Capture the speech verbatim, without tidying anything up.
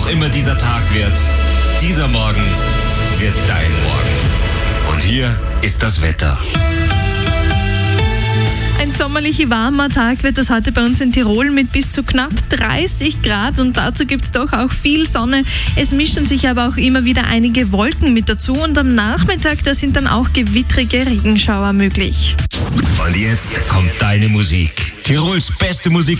auch immer dieser Tag wird, dieser Morgen wird dein Morgen. Und hier ist das Wetter. Ein sommerlich warmer Tag wird es heute bei uns in Tirol mit bis zu knapp dreißig Grad und dazu gibt es doch auch viel Sonne. Es mischen sich aber auch immer wieder einige Wolken mit dazu und am Nachmittag, da sind dann auch gewittrige Regenschauer möglich. Und jetzt kommt deine Musik. Tirols beste Musik